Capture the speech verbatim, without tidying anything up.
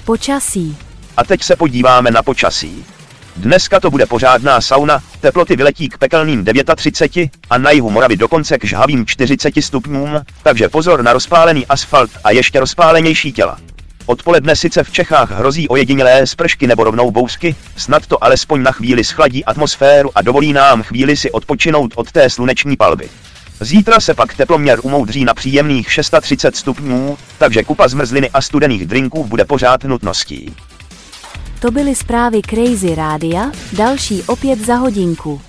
Počasí. A teď se podíváme na počasí. Dneska to bude pořádná sauna, teploty vyletí k pekelným třiceti devíti a na jihu Moravy dokonce k žhavým čtyřiceti stupňům, takže pozor na rozpálený asfalt a ještě rozpálenější těla. Odpoledne sice v Čechách hrozí ojedinělé spršky nebo rovnou bouřky, snad to alespoň na chvíli schladí atmosféru a dovolí nám chvíli si odpočinout od té sluneční palby. Zítra se pak teploměr umoudří na příjemných třicet šest stupňů, takže kupa zmrzliny a studených drinků bude pořád nutností. To byly zprávy Crazy Rádia, další opět za hodinku.